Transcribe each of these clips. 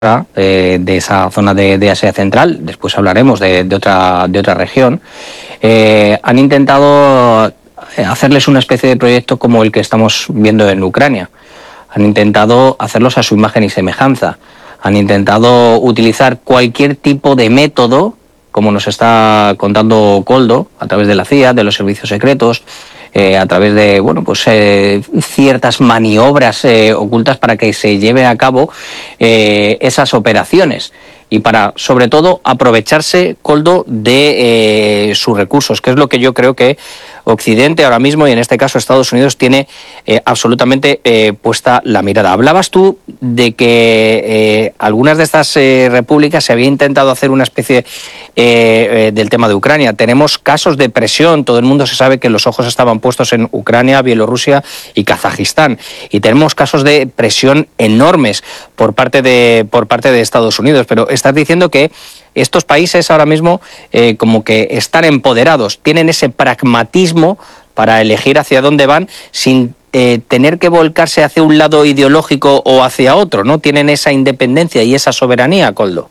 de esa zona de Asia Central, después hablaremos de otra región, han intentado hacerles una especie de proyecto como el que estamos viendo en Ucrania. Han intentado hacerlos a su imagen y semejanza. Han intentado utilizar cualquier tipo de método, como nos está contando Koldo, a través de la CIA, de los servicios secretos, a través de ciertas maniobras ocultas para que se lleven a cabo esas operaciones y para, sobre todo, aprovecharse, Koldo, de sus recursos, que es lo que yo creo que Occidente ahora mismo, y en este caso Estados Unidos, tiene absolutamente puesta la mirada. Hablabas tú de que algunas de estas repúblicas se había intentado hacer una especie del tema de Ucrania. Tenemos casos de presión, todo el mundo se sabe que los ojos estaban puestos en Ucrania, Bielorrusia y Kazajistán. Y tenemos casos de presión enormes por parte de Estados Unidos. Pero estás diciendo que estos países ahora mismo como que están empoderados, tienen ese pragmatismo para elegir hacia dónde van sin tener que volcarse hacia un lado ideológico o hacia otro, ¿no? Tienen esa independencia y esa soberanía, Koldo.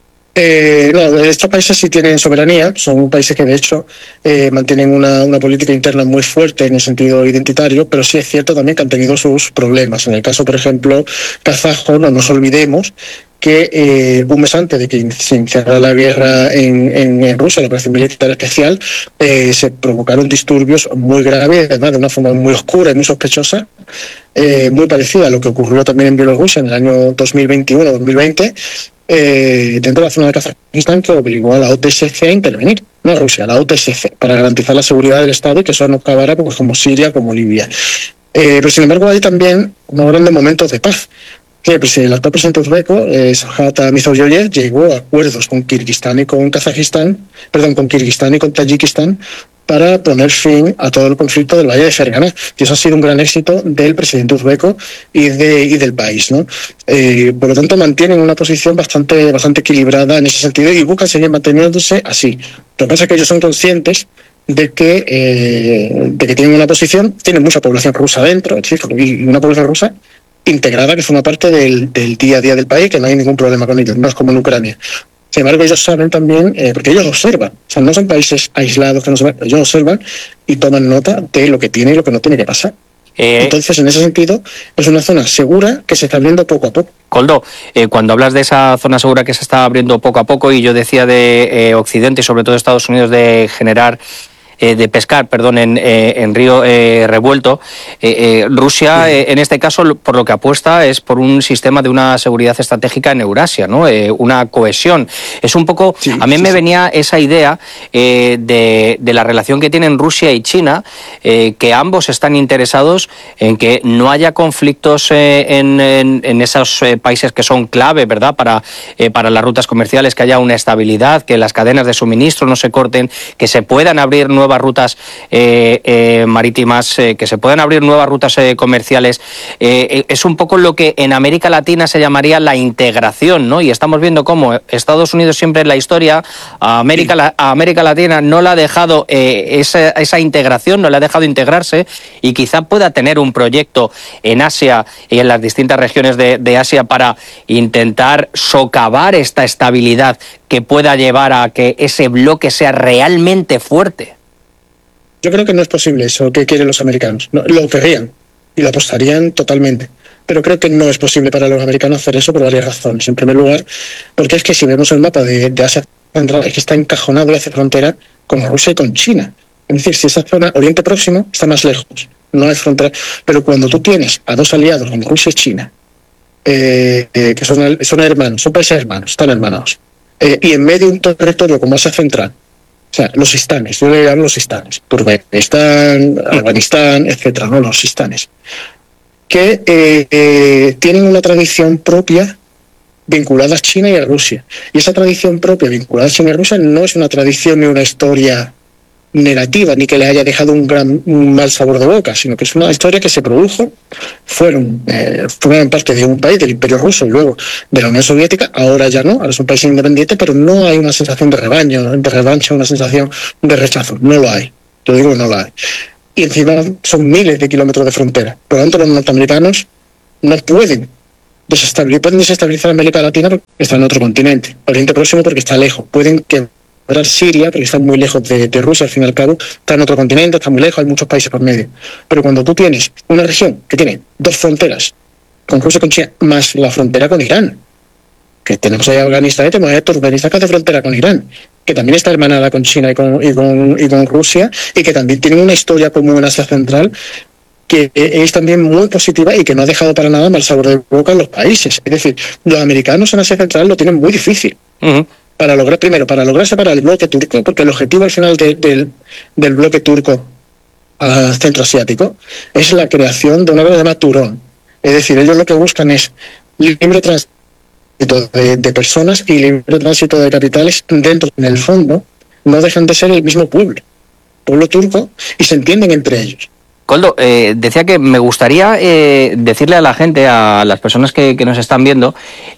No, estos países sí tienen soberanía, son países que de hecho mantienen una política interna muy fuerte en el sentido identitario, pero sí es cierto también que han tenido sus problemas. En el caso, por ejemplo, kazajo, no nos olvidemos que un mes antes de que se iniciara la guerra en Rusia, la operación militar especial, se provocaron disturbios muy graves, además de una forma muy oscura y muy sospechosa, muy parecida a lo que ocurrió también en Bielorrusia en el año 2021-2020, dentro de la zona de Kazajistán, que obligó a la OTSC a intervenir, no a Rusia, a la OTSC, para garantizar la seguridad del Estado y que eso no acabara pues, como Siria, como Libia. Pero sin embargo hay también unos grandes momentos de paz. El actual presidente uzbeko, Shavkat Mirziyoyev, llegó a acuerdos con Kirguistán y con Kazajistán, con Kirguistán y con Tayikistán, para poner fin a todo el conflicto del Valle de Ferganá. Y eso ha sido un gran éxito del presidente uzbeko y del país, ¿no? Por lo tanto, mantienen una posición bastante equilibrada en ese sentido y buscan seguir manteniéndose así. Lo que pasa es que ellos son conscientes de que tienen una posición, tienen mucha población rusa dentro, y una población rusa integrada que forma parte del día a día del país, que no hay ningún problema con ellos, no es como en Ucrania. Sin embargo, ellos saben también, porque ellos observan, o sea, no son países aislados que no saben, ellos observan y toman nota de lo que tiene y lo que no tiene que pasar. Entonces, en ese sentido, es una zona segura que se está abriendo poco a poco. Koldo, cuando hablas de esa zona segura que se está abriendo poco a poco, y yo decía de Occidente y sobre todo Estados Unidos de pescar en río revuelto, Rusia en este caso por lo que apuesta es por un sistema de una seguridad estratégica en Eurasia, ¿no? Una cohesión. Es un poco, a mí me venía esa idea de la relación que tienen Rusia y China, que ambos están interesados en que no haya conflictos en esos países que son clave, ¿verdad?, para las rutas comerciales, que haya una estabilidad, que las cadenas de suministro no se corten, que se puedan abrir nuevas rutas marítimas, que se puedan abrir nuevas rutas comerciales. Es un poco lo que en América Latina se llamaría la integración, ¿no? Y estamos viendo cómo Estados Unidos siempre en la historia a América Latina no le ha dejado esa integración, no le ha dejado integrarse, y quizá pueda tener un proyecto en Asia y en las distintas regiones de Asia para intentar socavar esta estabilidad que pueda llevar a que ese bloque sea realmente fuerte. Yo creo que no es posible eso que quieren los americanos. No, lo querrían y lo apostarían totalmente. Pero creo que no es posible para los americanos hacer eso por varias razones. En primer lugar, porque es que si vemos el mapa de Asia Central, es que está encajonado y hace frontera con Rusia y con China. Es decir, si esa zona, Oriente Próximo, está más lejos, no hay frontera. Pero cuando tú tienes a dos aliados, como Rusia y China, que son hermanos, son países hermanos, están hermanados, y en medio de un territorio como Asia Central, o sea, los istanes, yo le llamo los istanes, Turkmenistán, Afganistán, etcétera, ¿no? Los istanes, que tienen una tradición propia vinculada a China y a Rusia. Y esa tradición propia vinculada a China y a Rusia no es una tradición ni una historia negativa, ni que le haya dejado un mal sabor de boca, sino que es una historia que se produjo, forman parte de un país, del Imperio Ruso y luego de la Unión Soviética, ahora ya no, ahora son países independientes, pero no hay una sensación de revancha, una sensación de rechazo, no lo hay, yo digo que no lo hay. Y encima son miles de kilómetros de frontera, por lo tanto los norteamericanos no pueden pueden desestabilizar América Latina porque está en otro continente. Oriente Próximo porque está lejos. Pueden quebrar Siria porque está muy lejos de Rusia, al fin y al cabo. Está en otro continente, está muy lejos, hay muchos países por medio. Pero cuando tú tienes una región que tiene dos fronteras, con Rusia y con China, más la frontera con Irán, que tenemos ahí Afganistán y tenemos ahí Turkmenistán que hace frontera con Irán, que también está hermanada con China y con Rusia, y que también tienen una historia común en Asia Central que es también muy positiva y que no ha dejado para nada mal sabor de boca en los países. Es decir, los americanos en Asia Central lo tienen muy difícil. Para lograr separar el bloque turco, porque el objetivo al final del bloque turco centroasiático es la creación de una cosa llamada Turón. Es decir, ellos lo que buscan es libre tránsito de personas y libre tránsito de capitales dentro. En el fondo, no dejan de ser el mismo pueblo turco, y se entienden entre ellos. Koldo, decía que me gustaría decirle a la gente, a las personas que nos están viendo,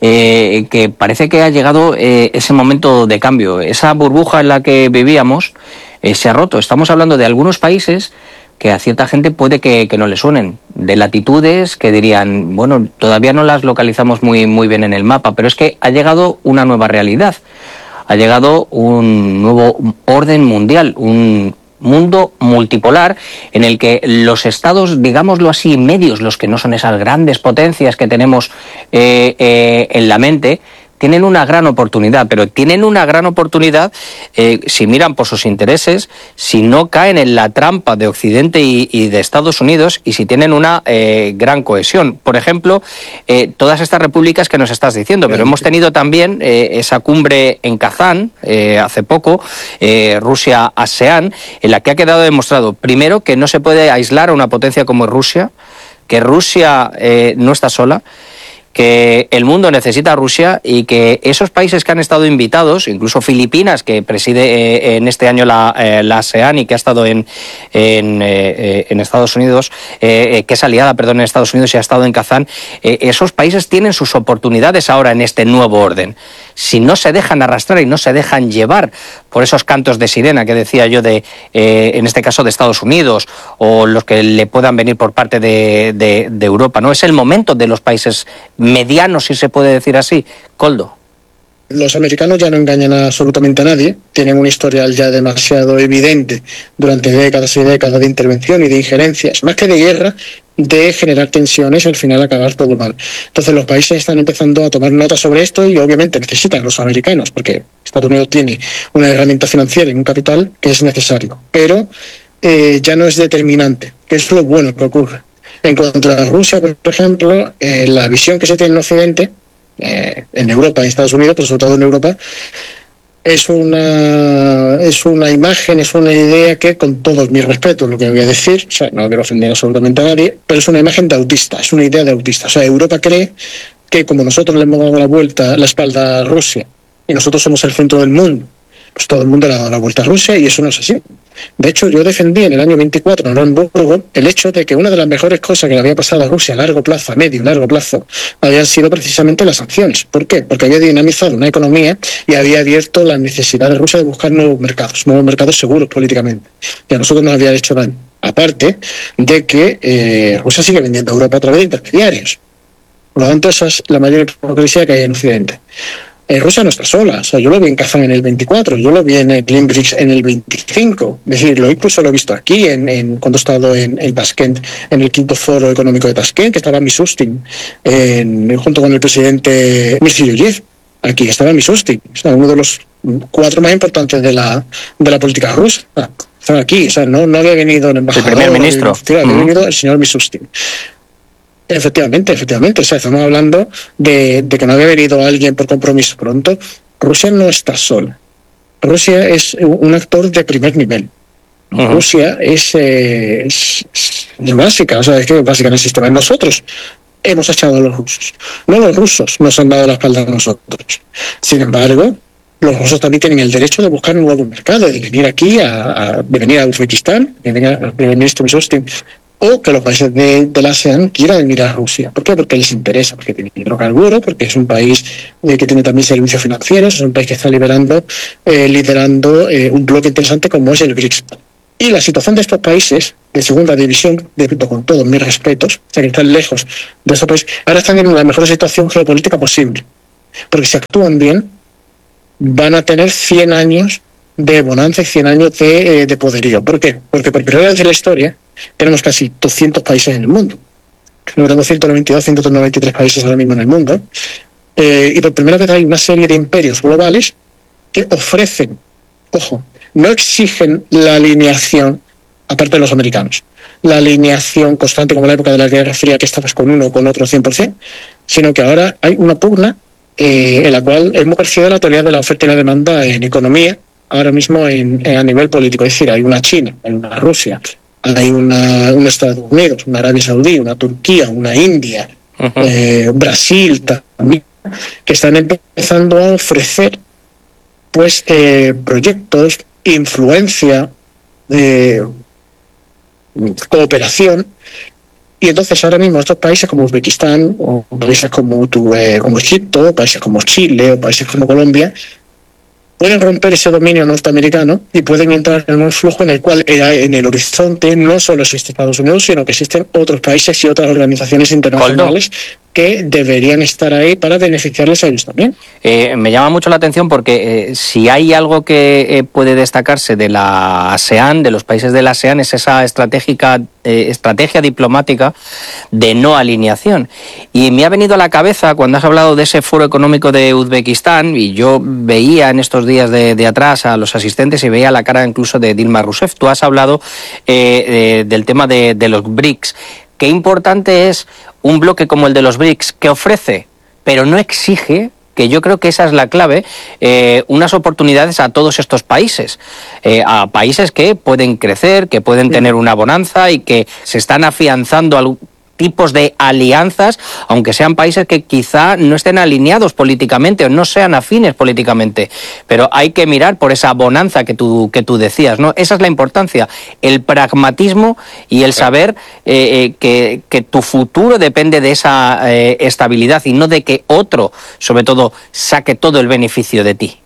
que parece que ha llegado ese momento de cambio. Esa burbuja en la que vivíamos se ha roto. Estamos hablando de algunos países que a cierta gente puede que no le suenen, de latitudes que dirían, bueno, todavía no las localizamos muy bien en el mapa, pero es que ha llegado una nueva realidad. Ha llegado un nuevo orden mundial, un mundo multipolar en el que los estados, digámoslo así, medios, los que no son esas grandes potencias que tenemos en la mente, tienen una gran oportunidad, pero tienen una gran oportunidad si miran por sus intereses, si no caen en la trampa de Occidente y de Estados Unidos, y si tienen una gran cohesión. Por ejemplo, todas estas repúblicas que nos estás diciendo, pero hemos tenido también esa cumbre en Kazán hace poco, Rusia-ASEAN, en la que ha quedado demostrado, primero, que no se puede aislar a una potencia como Rusia, que Rusia no está sola, que el mundo necesita a Rusia, y que esos países que han estado invitados, incluso Filipinas, que preside en este año la ASEAN y que ha estado en Estados Unidos, que es aliada, en Estados Unidos y ha estado en Kazán, esos países tienen sus oportunidades ahora en este nuevo orden. Si no se dejan arrastrar y no se dejan llevar por esos cantos de sirena que decía yo, en este caso de Estados Unidos, o los que le puedan venir por parte de Europa, ¿no? Es el momento de los países medianos, si se puede decir así. Koldo. Los americanos ya no engañan absolutamente a nadie, tienen un historial ya demasiado evidente durante décadas y décadas de intervención y de injerencias, más que de guerra, de generar tensiones y al final acabar todo mal. Entonces los países están empezando a tomar nota sobre esto, y obviamente necesitan los americanos, porque Estados Unidos tiene una herramienta financiera y un capital que es necesario, pero ya no es determinante, que es lo bueno que ocurre. En cuanto a Rusia, por ejemplo, la visión que se tiene en Occidente, en Europa y Estados Unidos, pero sobre todo en Europa, es una imagen, es una idea que, con todos mis respetos, lo que voy a decir, o sea, no quiero ofender absolutamente a nadie, pero es una imagen de autista, es una idea de autista. O sea, Europa cree que como nosotros le hemos dado la espalda a Rusia, y nosotros somos el centro del mundo, pues todo el mundo le ha dado la vuelta a Rusia, y eso no es así. De hecho, yo defendí en el año 24 en Nuremberg el hecho de que una de las mejores cosas que le había pasado a Rusia a largo plazo, a medio y largo plazo, habían sido precisamente las sanciones. ¿Por qué? Porque había dinamizado una economía y había abierto la necesidad de Rusia de buscar nuevos mercados seguros políticamente. Y a nosotros nos había hecho daño. Aparte de que Rusia sigue vendiendo a Europa a través de intermediarios. Por lo tanto, esa es la mayor hipocresía que hay en Occidente. Rusia no está sola, o sea, yo lo vi en Kazán en el 24, yo lo vi en el Limbrick en el 25, es decir, incluso lo he visto aquí cuando he estado en Tashkent, en el 5º Foro Económico de Tashkent, que estaba Mishustin, junto con el presidente Mirziyoyev. Aquí estaba Mishustin, o sea, uno de los 4 más importantes de la política rusa. Estaba aquí, o sea, no había venido el embajador, el primer ministro, había venido el señor Mishustin. Efectivamente. O sea, estamos hablando de que no había venido alguien por compromiso pronto. Rusia no está sola. Rusia es un actor de primer nivel. Rusia es básica, o sea, es que básica en el sistema. Nosotros hemos echado a los rusos. No los rusos nos han dado la espalda a nosotros. Sin embargo, los rusos también tienen el derecho de buscar un nuevo mercado, de venir aquí, de venir a Uzbekistán, de venir al primer ministro Mishustin, o que los países de la ASEAN quieran mirar a Rusia. ¿Por qué? Porque les interesa, porque tiene hidrocarburos, porque es un país que tiene también servicios financieros, es un país que está liderando un bloque interesante como es el BRICS. Y la situación de estos países de segunda división, con todos mis respetos, o sea, que están lejos de estos países, ahora están en la mejor situación geopolítica posible. Porque si actúan bien, van a tener 100 años de bonanza y 100 años de poderío. ¿Por qué? Porque por primera vez en la historia tenemos casi 200 países en el mundo. Tenemos 192, 193 países ahora mismo en el mundo. Y por primera vez hay una serie de imperios globales que ofrecen, ojo, no exigen la alineación, aparte de los americanos, la alineación constante como en la época de la Guerra Fría, que estabas con uno o con otro 100%, sino que ahora hay una pugna en la cual es muy parecida a la teoría de la oferta y la demanda en economía, ahora mismo a nivel político. Es decir, hay una China, hay una Rusia, hay un Estados Unidos, una Arabia Saudí, una Turquía, una India, Brasil también, que están empezando a ofrecer pues proyectos, influencia, cooperación. Y entonces ahora mismo estos países como Uzbekistán, o países como Egipto, países como Chile, o países como Colombia, pueden romper ese dominio norteamericano y pueden entrar en un flujo en el cual en el horizonte no solo existe Estados Unidos, sino que existen otros países y otras organizaciones internacionales que deberían estar ahí para beneficiarles a ellos también. Me llama mucho la atención porque si hay algo que puede destacarse de la ASEAN, de los países de la ASEAN, es esa estrategia diplomática de no alineación. Y me ha venido a la cabeza cuando has hablado de ese foro económico de Uzbekistán, y yo veía en estos días de atrás a los asistentes y veía la cara incluso de Dilma Rousseff. Tú has hablado del tema de los BRICS. Qué importante es un bloque como el de los BRICS, que ofrece, pero no exige, que yo creo que esa es la clave, unas oportunidades a todos estos países, a países que pueden crecer, que pueden tener una bonanza y que se están afianzando tipos de alianzas, aunque sean países que quizá no estén alineados políticamente o no sean afines políticamente, pero hay que mirar por esa bonanza que tú decías, ¿no? Esa es la importancia, el pragmatismo y el saber que tu futuro depende de esa estabilidad y no de que otro, sobre todo, saque todo el beneficio de ti.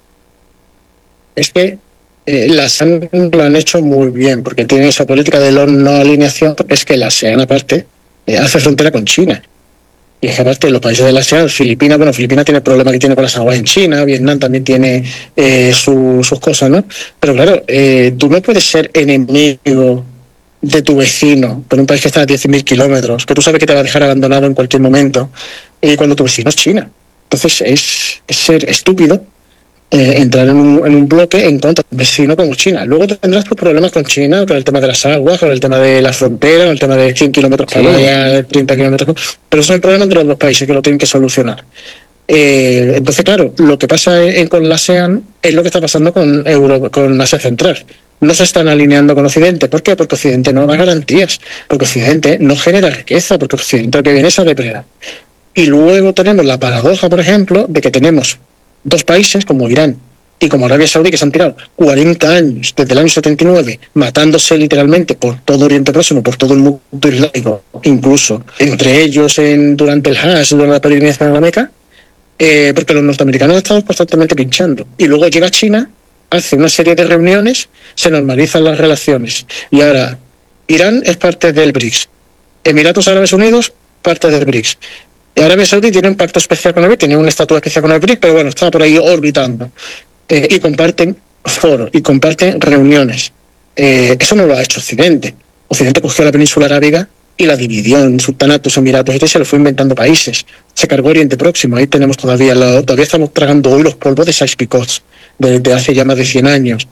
Es que la ASEAN lo han hecho muy bien, porque tienen esa política de no alineación, porque es que la ASEAN aparte hace frontera con China. Y es que aparte de los países de la ASEAN, Filipinas tiene el problema que tiene con las aguas en China, Vietnam también tiene sus cosas, ¿no? Pero claro, tú no puedes ser enemigo de tu vecino, por un país que está a 10.000 kilómetros, que tú sabes que te va a dejar abandonado en cualquier momento, cuando tu vecino es China. Entonces es ser estúpido entrar en un bloque en contra del vecino como China. Luego tendrás tus problemas con China, con el tema de las aguas, con el tema de la frontera, con el tema de 100 kilómetros para allá, 30 kilómetros, pero eso es el problema entre los dos países que lo tienen que solucionar. Entonces, claro, lo que pasa con la ASEAN es lo que está pasando con Asia Central. No se están alineando con Occidente. ¿Por qué? Porque Occidente no da garantías, porque Occidente no genera riqueza, porque Occidente lo que viene es a depredar. Y luego tenemos la paradoja, por ejemplo, de que tenemos dos países como Irán y como Arabia Saudí, que se han tirado 40 años, desde el año 79, matándose literalmente por todo Oriente Próximo, por todo el mundo islámico, incluso entre ellos durante el Hajj, durante la peregrinación a la Meca, porque los norteamericanos están constantemente pinchando. Y luego llega China, hace una serie de reuniones, se normalizan las relaciones. Y ahora, Irán es parte del BRICS. Emiratos Árabes Unidos, parte del BRICS. Arabia Saudí tiene un pacto especial con el BRICS, tiene un estatus especial con el BRICS, pero bueno, está por ahí orbitando. Y comparten foros, y comparten reuniones. Eso no lo ha hecho Occidente. Occidente cogió la península arábiga y la dividió en sultanatos, emiratos, y se lo fue inventando países. Se cargó Oriente Próximo, ahí tenemos todavía estamos tragando hoy los polvos de Sykes-Picot, de hace ya más de 100 años.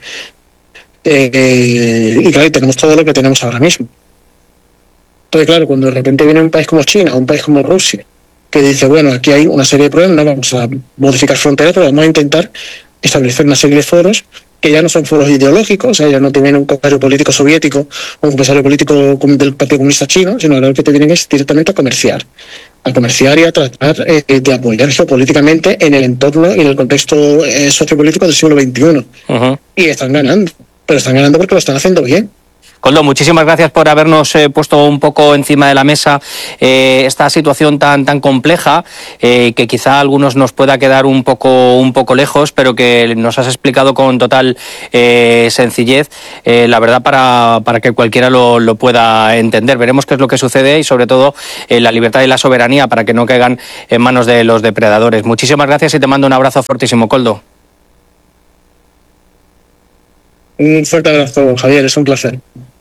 Y claro, tenemos todo lo que tenemos ahora mismo. Entonces, claro, cuando de repente viene un país como China, o un país como Rusia, que dice, bueno, aquí hay una serie de problemas, no vamos a modificar fronteras, pero vamos a intentar establecer una serie de foros que ya no son foros ideológicos, o sea, ya no te viene un comisario político soviético o un comisario político del Partido Comunista Chino, sino ahora lo que te vienen es directamente a comerciar y a tratar de apoyar geopolíticamente en el entorno y en el contexto sociopolítico del siglo XXI. Y están ganando, pero están ganando porque lo están haciendo bien. Koldo, muchísimas gracias por habernos puesto un poco encima de la mesa esta situación tan compleja, que quizá a algunos nos pueda quedar un poco lejos, pero que nos has explicado con total sencillez, la verdad, para que cualquiera lo pueda entender. Veremos qué es lo que sucede y, sobre todo, la libertad y la soberanía para que no caigan en manos de los depredadores. Muchísimas gracias y te mando un abrazo fortísimo, Koldo. Un fuerte abrazo, Javier, es un placer.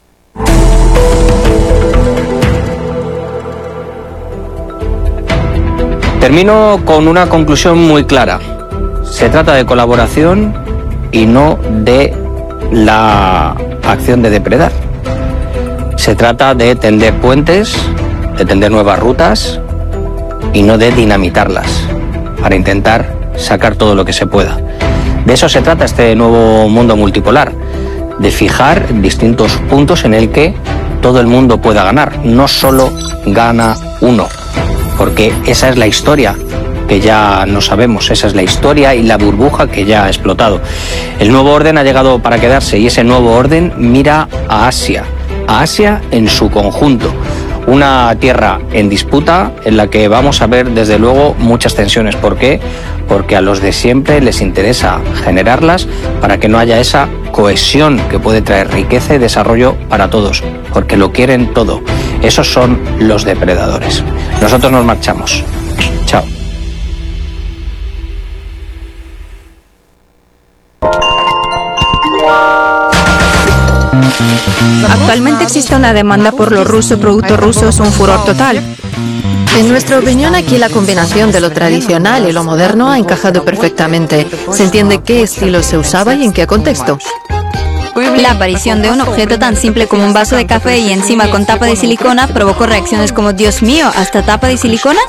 Termino con una conclusión muy clara. Se trata de colaboración y no de la acción de depredar. Se trata de tender puentes, de tender nuevas rutas y no de dinamitarlas para intentar sacar todo lo que se pueda. De eso se trata este nuevo mundo multipolar, de fijar distintos puntos en el que todo el mundo pueda ganar, no solo gana uno, porque esa es la historia que ya no sabemos, esa es la historia y la burbuja que ya ha explotado. El nuevo orden ha llegado para quedarse y ese nuevo orden mira a Asia en su conjunto. Una tierra en disputa en la que vamos a ver desde luego muchas tensiones. ¿Por qué? Porque a los de siempre les interesa generarlas para que no haya esa cohesión que puede traer riqueza y desarrollo para todos, porque lo quieren todo. Esos son los depredadores. Nosotros nos marchamos. Chao. Actualmente existe una demanda por los productos rusos, un furor total. En nuestra opinión, aquí la combinación de lo tradicional y lo moderno ha encajado perfectamente. Se entiende qué estilo se usaba y en qué contexto. La aparición de un objeto tan simple como un vaso de café y encima con tapa de silicona provocó reacciones como «Dios mío, ¿hasta tapa de silicona?».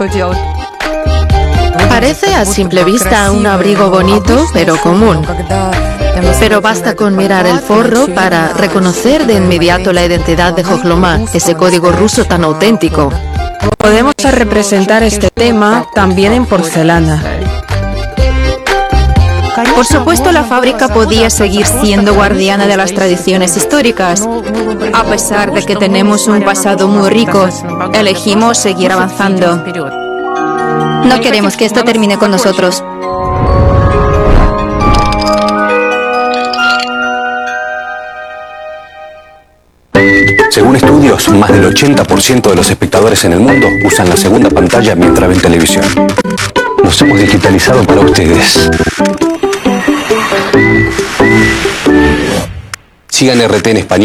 Parece a simple vista un abrigo bonito, pero común. Pero basta con mirar el forro para reconocer de inmediato la identidad de Khokhloma, ese código ruso tan auténtico. Podemos representar este tema también en porcelana. Por supuesto, la fábrica podía seguir siendo guardiana de las tradiciones históricas. A pesar de que tenemos un pasado muy rico, elegimos seguir avanzando. No queremos que esto termine con nosotros. Según estudios, más del 80% de los espectadores en el mundo usan la segunda pantalla mientras ven televisión. Nos hemos digitalizado para ustedes. Sigan RT en español.